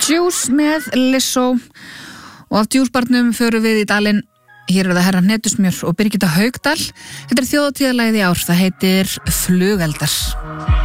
Juice með Lizzo og af Juice-barnum förum við í dalinn. Hér það herra Hnetusmjör og Birgitta Haukdal. Þetta þjóðhátíðarlagið í ár, það heitir Flugeldar.